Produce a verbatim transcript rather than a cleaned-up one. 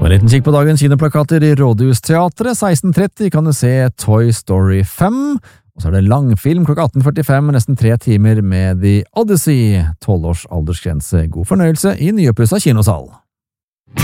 Og en liten kikk på dagens kinoplakater I Rådhusteatret. seksten tretti kan du se Toy Story fem, og så er det langfilm klokka atten førtifem, nesten tre timer med The Odyssey. tolv års aldersgrense. God fornøyelse I nyoppussa kinosal.